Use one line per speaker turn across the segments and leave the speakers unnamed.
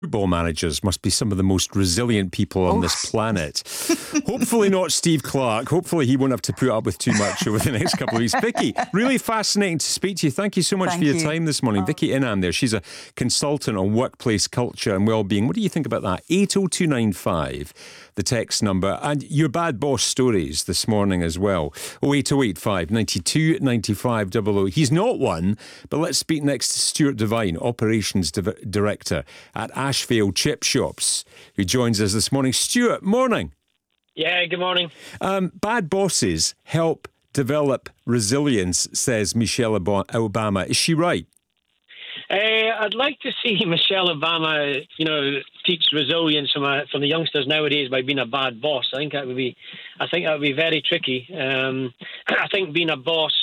Football managers must be some of the most resilient people on this planet. Hopefully not Steve Clarke. Hopefully he won't have to put up with too much over the next couple of weeks. Vicky, really fascinating to speak to you. Thank you so much for your time this morning. Vicky Inham there. She's a consultant on workplace culture and well-being. What do you think about that? 80295, the text number. And your bad boss stories this morning as well. 08085 92 95 00. He's not one, but let's speak next to Stuart Devine, Operations Director at Ashfield Chip Shops, who joins us this morning. Stuart, morning.
Yeah, good morning.
Bad bosses help develop resilience, says Michelle Obama. Is she right?
I'd like to see Michelle Obama, teach resilience from the youngsters nowadays by being a bad boss. I think that would be very tricky. I think being a boss,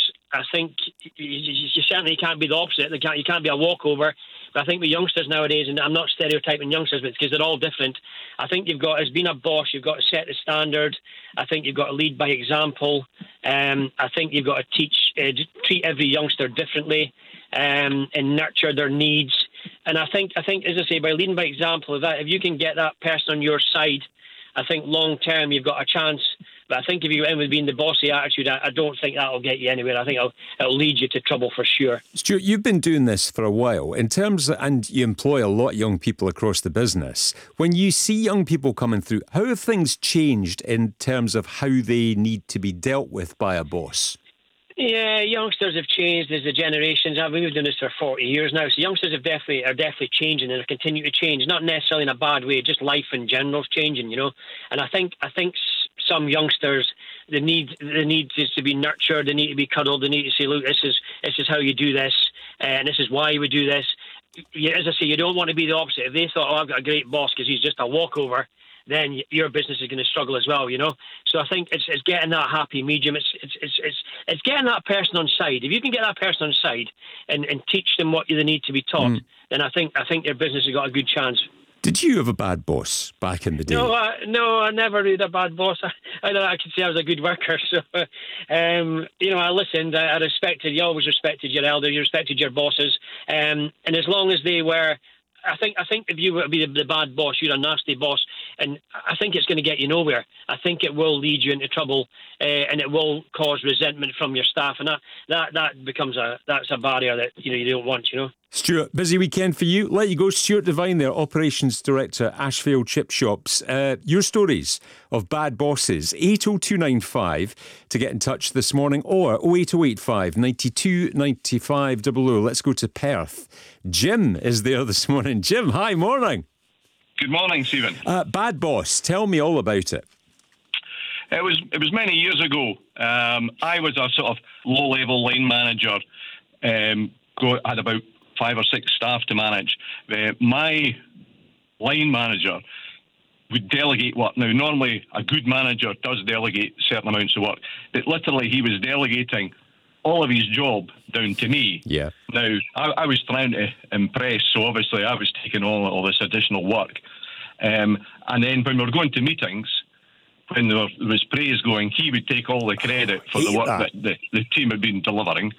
you certainly can't be the opposite. You can't be a walkover. But I think with youngsters nowadays, and I'm not stereotyping youngsters, but because they're all different, I think as being a boss, you've got to set the standard. I think you've got to lead by example. I think you've got to treat every youngster differently, and nurture their needs. And I think, as I say, by leading by example, if you can get that person on your side, I think long term you've got a chance. But I think if you end with being the bossy attitude, I don't think that'll get you anywhere. I think it'll lead you to trouble for sure.
Stuart, you've been doing this for a while. And you employ a lot of young people across the business. When you see young people coming through, how have things changed in terms of how they need to be dealt with by a boss?
Yeah, youngsters have changed as the generations. We've been doing this for 40 years now. So youngsters are definitely changing and are continuing to change. Not necessarily in a bad way, just life in general is changing, And I think some youngsters, the need is to be nurtured. They need to be cuddled. They need to say, look, this is how you do this, and this is why we do this. As I say, you don't want to be the opposite. If they thought, I've got a great boss because he's just a walkover, then your business is going to struggle as well, So I think it's getting that happy medium. It's getting that person on side. If you can get that person on side and teach them what they need to be taught, then I think your business has got a good chance.
Did you have a bad boss back in the day?
No, I never had a bad boss. I could say I was a good worker. So, I listened. I respected. You always respected your elders. You respected your bosses. And as long as they were, I think if you were to be the bad boss, you're a nasty boss, and I think it's going to get you nowhere. I think it will lead you into trouble, and it will cause resentment from your staff, and that becomes a barrier that you don't want.
Stuart, busy weekend for you. Let you go. Stuart Devine there, Operations Director, Ashfield Chip Shops. Your stories of bad bosses, 80295 to get in touch this morning, or 08085 92 95 00. Let's go to Perth. Jim is there this morning. Jim, hi, morning.
Good morning, Stephen.
Bad boss, tell me all about it.
It was many years ago. I was a sort of low-level line manager. Had about 5 or 6 staff to manage. My line manager would delegate work. Now, normally a good manager does delegate certain amounts of work, but literally he was delegating all of his job down to me.
Yeah.
Now, I was trying to impress, so obviously I was taking on all this additional work. And then when we were going to meetings, when there was praise going, he would take all the credit for the work that the team had been delivering,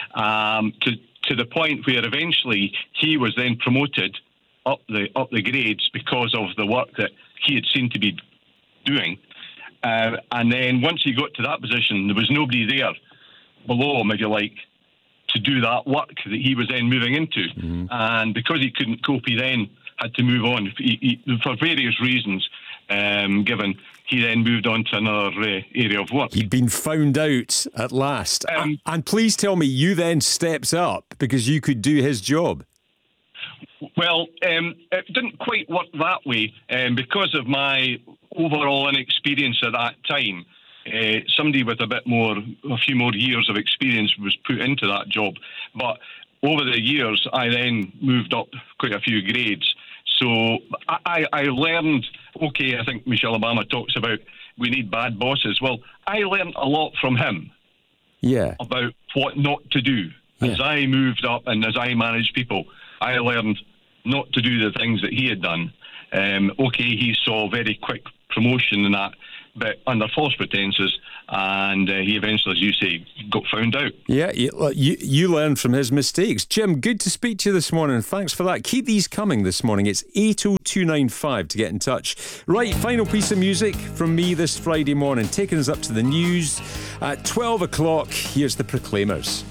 to the point where eventually he was then promoted up the grades because of the work that he had seemed to be doing. And then once he got to that position, there was nobody there below him, if you like, to do that work that he was then moving into. Mm-hmm. And because he couldn't cope, he then had to move on for various reasons, given he then moved on to another area of work.
He'd been found out at last. And please tell me, you then stepped up because you could do his job.
Well, it didn't quite work that way because of my overall inexperience at that time. Somebody with a few more years of experience was put into that job. But over the years, I then moved up quite a few grades. So I learned, I think Michelle Obama talks about we need bad bosses. Well, I learned a lot from him about what not to do. Yeah. As I moved up and as I managed people, I learned not to do the things that he had done. He saw very quick promotion in that, but under false pretences, and he eventually, as you say, got found out.
Yeah, you learned from his mistakes. Jim, good to speak to you this morning. Thanks for that. Keep these coming this morning. It's 80295 to get in touch. Right, final piece of music from me this Friday morning, taking us up to the news. At 12 o'clock, here's the Proclaimers.